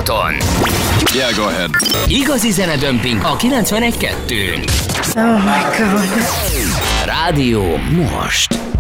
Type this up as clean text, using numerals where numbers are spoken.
szombaton. Yeah, go ahead. Igazi zenedömping a 91.2-n. Oh my God. Rádió most.